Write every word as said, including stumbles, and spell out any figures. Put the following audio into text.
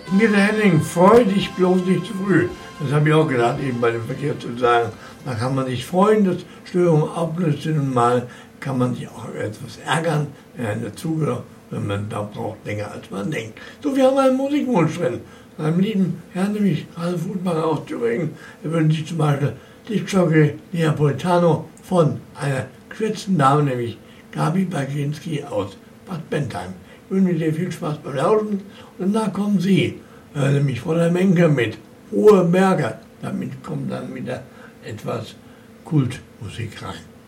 Mir der Henning, freu dich bloß nicht zu früh. Das habe ich auch gedacht, eben bei dem Verkehr zu sagen. Da kann man sich freuen, dass Störungen aufgelöst sind, und mal kann man sich auch über etwas ärgern, wenn ein dazugehört, wenn man da braucht länger als man denkt. So, wir haben einen Musikwunsch drin. Einem lieben Herrn, nämlich Ralf Hutmacher aus Thüringen, er wünscht sich zum Beispiel Disc-Jockey Neapolitano von einer geschätzten Dame, nämlich Gabi Baginski aus Bad Bentheim. Ich wünsche dir viel Spaß beim Lauschen, und danach kommen Sie, äh, nämlich von der Menke mit Hohe Berge. Damit kommt dann wieder etwas Kultmusik rein.